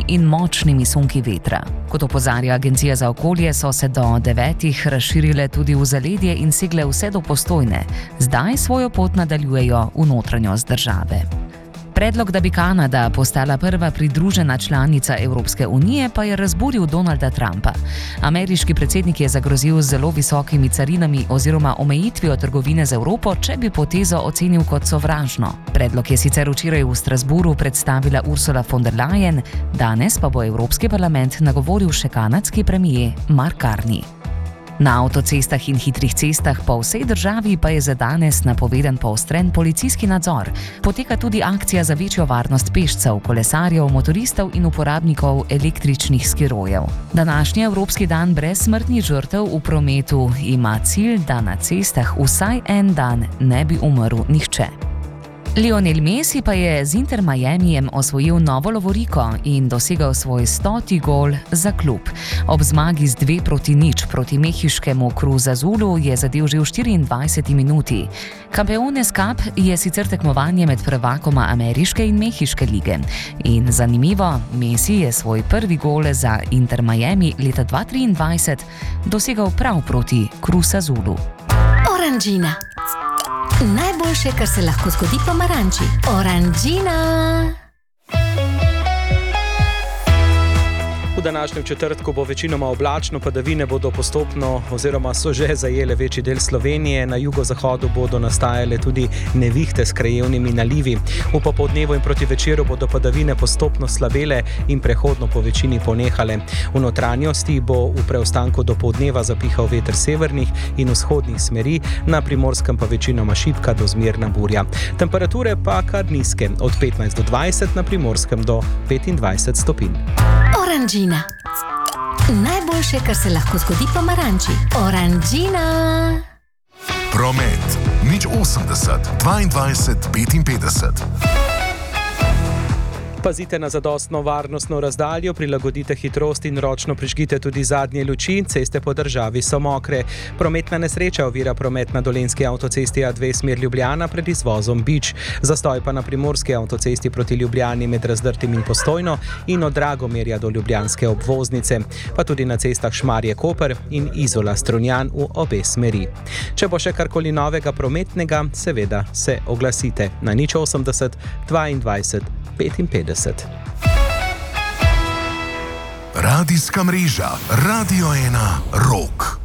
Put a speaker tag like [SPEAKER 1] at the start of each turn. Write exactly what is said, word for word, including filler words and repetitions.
[SPEAKER 1] in močnimi sunki vetra. Kot opozarja Agencija za okolje, so se do devetih razširile tudi v zaledje in segle vse do Postojne. Zdaj svojo pot nadaljujejo v notranjost države. Predlog, da bi Kanada postala prva pridružena članica Evropske unije, pa je razburil Donalda Trumpa. Ameriški predsednik je zagrozil z zelo visokimi carinami oziroma omejitvijo trgovine z Evropo, če bi potezo ocenil kot sovražno. Predlog je sicer včeraj v Strasbourgu predstavila Ursula von der Leyen, danes pa bo Evropski parlament nagovoril še kanadski premier Mark Carney. Na avtocestah in hitrih cestah po vsej državi pa je za danes napovedan poostren policijski nadzor. Poteka tudi akcija za večjo varnost pešcev, kolesarjev, motoristov in uporabnikov električnih skirojev. Današnji Evropski dan brez smrtnih žrtev v prometu ima cilj, da na cestah vsaj en dan ne bi umrl nihče. Lionel Messi pa je z Inter Miamijem osvojil novo lovoriko in dosegal svoj stoti gol za klub. Ob zmagi z dve proti nič proti mehiškemu Cruz Azulu je zadel že v štiriindvajseti minuti. Campeones Cup je sicer tekmovanje med prvakoma ameriške in mehiške lige. In zanimivo, Messi je svoj prvi gol za Inter Miami leta dva tisoč triindvajset dosegal prav proti Cruz Azulu.
[SPEAKER 2] Oranžina. Najboljše, kar se lahko zgodi pomaranči. Oranžina!
[SPEAKER 3] V današnjem četrtku bo večinoma oblačno, padavine bodo postopno oziroma so že zajele večji del Slovenije. Na jugozahodu bodo nastajale tudi nevihte s krajevnimi nalivi. V popoldnevu in proti večeru bodo padavine postopno slabele in prehodno po večini ponehale. V notranjosti bo v preostanku do poldneva zapihal veter severnih in vzhodnih smeri, na Primorskem pa večinoma šibka do zmerna burja. Temperature pa kar nizke, od petnajst do dvajset, na Primorskem do petindvajset stopinj.
[SPEAKER 2] Oranžina. Najboljše, kar se lahko zgodi pomaranči. Oranžina.
[SPEAKER 4] Promet. Nič osemdeset, dvaindvajset, petinpetdeset.
[SPEAKER 3] Pazite na zadostno varnostno razdaljo, prilagodite hitrost in ročno prižgite tudi zadnje luči, ceste po državi so mokre. Prometna nesreča ovira promet na Dolenjski avtocesti A dve smer Ljubljana pred izvozom Bič. Zastoj pa na Primorski avtocesti proti Ljubljani med Razdrtim in Postojno in od Dragomerja do ljubljanske obvoznice, pa tudi na cestah Šmarje-Koper in Izola-Strunjan v obe smeri. Če bo še karkoli novega prometnega, seveda se oglasite na nič osemdeset, dvaindvajset, petinpetdeset.
[SPEAKER 4] Radijska mreža Radio ena Rock.